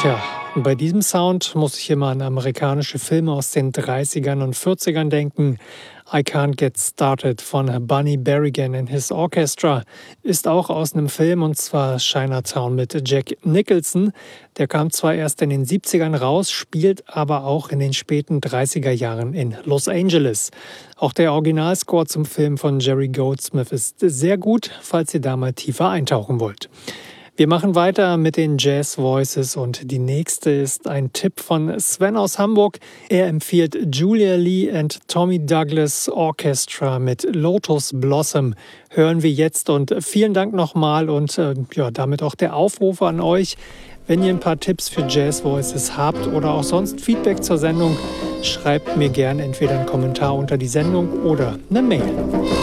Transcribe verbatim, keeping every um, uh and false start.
Tja, bei diesem Sound muss ich immer an amerikanische Filme aus den dreißigern und vierzigern denken. I Can't Get Started von Bunny Berrigan and His Orchestra ist auch aus einem Film, und zwar Chinatown mit Jack Nicholson. Der kam zwar erst in den siebzigern raus, spielt aber auch in den späten dreißiger Jahren in Los Angeles. Auch der Originalscore zum Film von Jerry Goldsmith ist sehr gut, falls ihr da mal tiefer eintauchen wollt. Wir machen weiter mit den Jazz Voices und die nächste ist ein Tipp von Sven aus Hamburg. Er empfiehlt Julia Lee and Tommy Douglas Orchestra mit Lotus Blossom. Hören wir jetzt, und vielen Dank nochmal und äh, ja, damit auch der Aufruf an euch. Wenn ihr ein paar Tipps für Jazz Voices habt oder auch sonst Feedback zur Sendung, schreibt mir gerne entweder einen Kommentar unter die Sendung oder eine Mail.